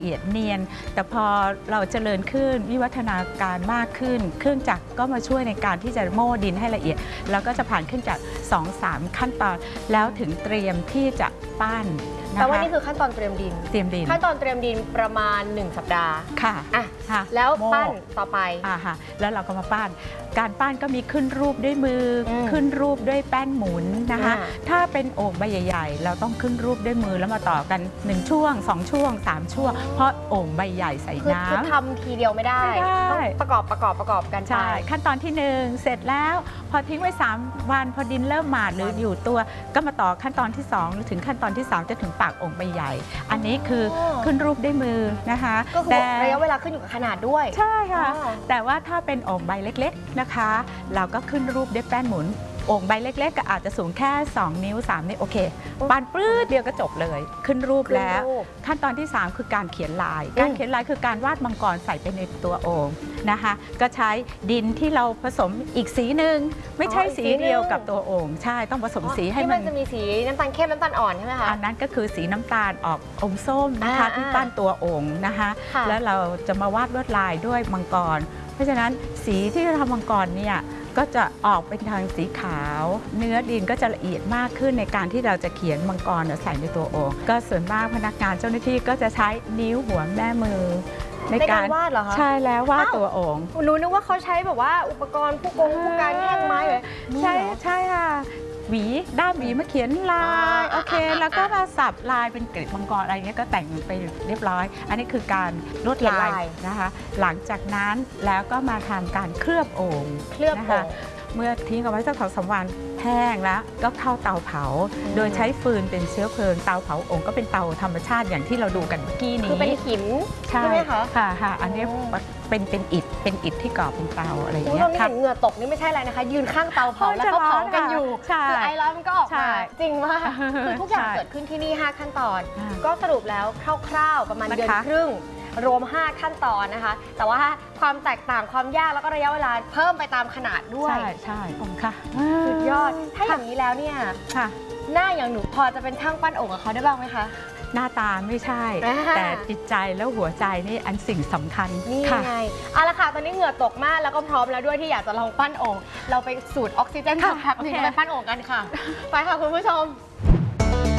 ละเอียดเนียนแต่พอเราเจริญขึ้นวิวัฒนาการมากขึ้นเครื่องจักรก็มาช่วยในการที่จะโม่ดินให้ละเอียดแล้วก็จะผ่านขึ้นจาก 2-3 ขั้นตอนแล้วถึงเตรียมที่จะปั้นแต่ว่านี่คือขั้นตอนเตรียมดินขั้นตอนเตรียมดินประมาณ1 สัปดาห์ค่ะแล้วปั้นต่อไปค่ะแล้วเราก็มาปั้นการปั้นก็มีขึ้นรูปด้วยมือขึ้นรูปด้วยแป้นหมุนนะคะถ้าเป็นโอ่งใบใหญ่ๆเราต้องขึ้นรูปด้วยมือแล้วมาต่อกัน1ช่วง2ช่วง3ช่วงเพราะโอ่งใบใหญ่ใส่น้ำคือทำทีเดียวไม่ได้ต้องประกอบกันใช่ขั้นตอนที่1เสร็จแล้วพอทิ้งไว้3 วันพอดินเริ่มหมาดหรืออยู่ตัวก็มาต่อขั้นตอนที่2หรือถึงขั้นตอนที่3จะถึงปากโอ่งใบใหญ่อันนี้คือขึ้นรูปด้วยมือนะคะแต่ระยะเวลาขึ้นอยู่กับขนาดด้วยใช่ค่ะแต่ว่าถ้าเป็นโอ่งใบเล็กๆนะคะเราก็ขึ้นรูปด้วยแป้นหมุนโอ่งใบเล็กๆก็อาจจะสูงแค่2 นิ้ว3 นิ้วโอเคปานปลื้ดเดียวก็จบเลยขึ้นรูปแล้วขั้นตอนที่3คือการเขียนลายการเขียนลายคือการวาดมังกรใส่ไปในตัวโอ่งนะคะก็ใช้ดินที่เราผสมอีกสีหนึ่งไม่ใช่สีเดียวกับตัวโอ่งใช่ต้องผสมสีให้มันจะมีสีน้ำตาลเข้มน้ำตาลอ่อนใช่ไหมคะอันนั้นก็คือสีน้ำตาลออกอมส้มนะคะที่ปั้นตัวโอ่งนะคะแล้วเราจะมาวาดลวดลายด้วยมังกรเพราะฉะนั้นสีที่จะทำมังกรเนี่ยก็จะออกเป็นทางสีขาวเนื้อดินก็จะละเอียดมากขึ้นในการที่เราจะเขียนมังกรใส่ในตัวโอ่งก็ส่วนมากพนักงานเจ้าหน้าที่ก็จะใช้นิ้วหัวแม่มือในการวาดเหรอคะใช่แล้ววาดตัวโอ่งหนูนึกว่าเขาใช้แบบว่าอุปกรณ์ผู้การแท่งไม้เลยใช่ค่ะหวีด้ามหวีมาเขียนลายโอเคแล้วก็มาสับลายเป็นเกล็ดมังกรอะไรเงี้ยก็แต่งไปเรียบร้อยอันนี้คือการลวดลายนะคะหลังจากนั้นแล้วก็มาทำการเคลือบโอ่งนะคะเมื่อทิ้งเอาไว้สัก2-3 วันแห้งแล้วก็เข้าเตาเผาโดยใช้ฟืนเป็นเชื้อเพลิงเตาเผาโอ่งก็เป็นเตาธรรมชาติอย่างที่เราดูกันเมื่อกี้นี้คือเป็นหินใช่ไหมคะค่ะอันนี้เป็นอิฐที่ก่อเป็นเตาอะไรอย่างเงี้ยค่ะเหงื่อตกนี่ไม่ใช่อะไรนะคะยืนข้างเตาเผาแล้วเขาเผากันอยู่คือไอร้อนมันก็ออกมาจริงมากคือทุกอย่างเกิดขึ้นที่นี่5 ขั้นตอนก็สรุปแล้วคร่าวๆประมาณเดือนครึ่งรวม5 ขั้นตอนนะคะแต่ว่าความแตกต่างความยากแล้วก็ระยะเวลาเพิ่มไปตามขนาดด้วยใช่ค่ะสุดยอดถ้าอย่างนี้แล้วเนี่ยหน้าอย่างหนูพอจะเป็นช่างปั้นโอ่งกับเขาได้บ้างไหมคะหน้าตาไม่ใช่แต่จิตใจแล้วหัวใจนี่อันสิ่งสำคัญนี่ไงเอาละค่ะตอนนี้เหงื่อตกมากแล้วก็พร้อมแล้วด้วยที่อยากจะลองปั้นโอ่งเราไปสูดออกซิเจนสักพักหนึ่งไปปั้นโอ่งกันค่ะไปค่ะคุณผู้ชม